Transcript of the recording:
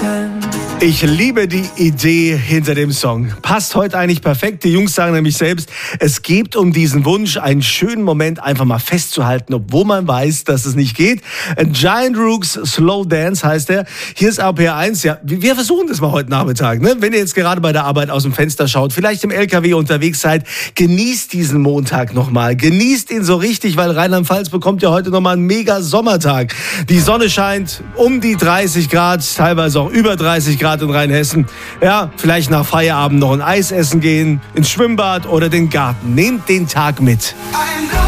Ich liebe die Idee hinter dem Song. Passt heute eigentlich perfekt. Die Jungs sagen nämlich selbst, es geht um diesen Wunsch, einen schönen Moment einfach mal festzuhalten, obwohl man weiß, dass es nicht geht. Giant Rooks Slow Dance heißt er. Hier ist RPR1. Ja, wir versuchen das mal heute Nachmittag. Ne? Wenn ihr jetzt gerade bei der Arbeit aus dem Fenster schaut, vielleicht im LKW unterwegs seid, genießt diesen Montag nochmal. Genießt ihn so richtig, weil Rheinland-Pfalz bekommt ja heute nochmal einen mega Sommertag. Die Sonne scheint um die 30 Grad, teilweise auch über 30 Grad in Rheinhessen. Ja, vielleicht nach Feierabend noch ein Eis essen gehen, ins Schwimmbad oder den Garten. Nehmt den Tag mit.